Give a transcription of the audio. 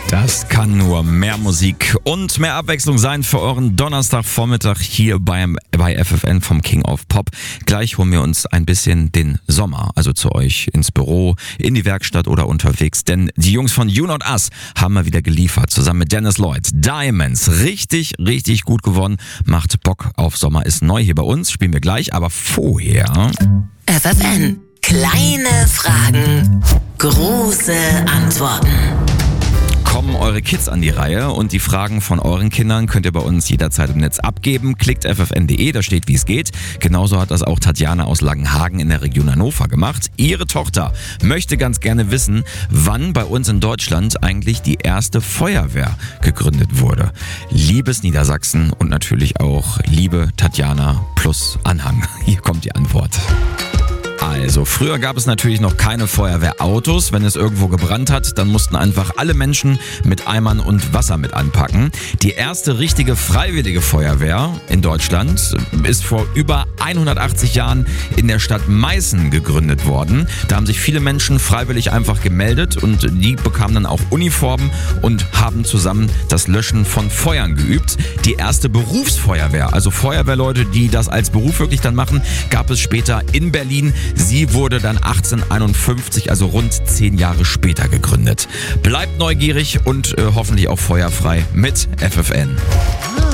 Das kann nur mehr Musik und mehr Abwechslung sein für euren Donnerstagvormittag hier bei FFN vom King of Pop. Gleich holen wir uns ein bisschen den Sommer, also zu euch ins Büro, in die Werkstatt oder unterwegs. Denn die Jungs von You Not Us haben mal wieder geliefert, zusammen mit Dennis Lloyd. Diamonds, richtig gut gewonnen, macht Bock auf Sommer, ist neu hier bei uns, spielen wir gleich, aber vorher... FFN, kleine Fragen, große Antworten. Kommen eure Kids an die Reihe und die Fragen von euren Kindern könnt ihr bei uns jederzeit im Netz abgeben. Klickt ffn.de, da steht, wie es geht. Genauso hat das auch Tatjana aus Langenhagen in der Region Hannover gemacht. Ihre Tochter möchte ganz gerne wissen, wann bei uns in Deutschland eigentlich die erste Feuerwehr gegründet wurde. Liebes Niedersachsen und natürlich auch liebe Tatjana plus Anhang. Hier kommt die Antwort. Also, früher gab es natürlich noch keine Feuerwehrautos. Wenn es irgendwo gebrannt hat, dann mussten einfach alle Menschen mit Eimern und Wasser mit anpacken. Die erste richtige freiwillige Feuerwehr in Deutschland ist vor über 180 Jahren in der Stadt Meißen gegründet worden. Da haben sich viele Menschen freiwillig einfach gemeldet und die bekamen dann auch Uniformen und haben zusammen das Löschen von Feuern geübt. Die erste Berufsfeuerwehr, also Feuerwehrleute, die das als Beruf wirklich dann machen, gab es später in Berlin. Sie wurde dann 1851, also rund 10 Jahre später gegründet. Bleibt neugierig und hoffentlich auch feuerfrei mit FFN.